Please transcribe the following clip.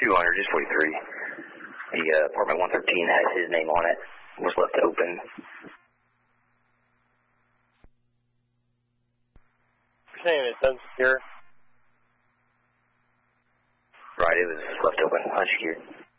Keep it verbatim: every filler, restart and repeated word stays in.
two hundred, just forty-three. The uh, apartment one thirteen has his name on it. Was left open. You're saying it's unsecure? Right, it was left open, unsecured.